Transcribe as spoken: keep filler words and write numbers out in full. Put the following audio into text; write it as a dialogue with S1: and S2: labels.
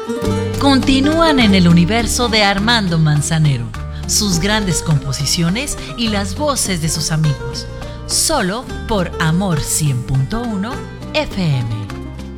S1: Continúan en el universo de Armando Manzanero, sus grandes composiciones y las voces de sus amigos, solo por Amor cien punto uno F M.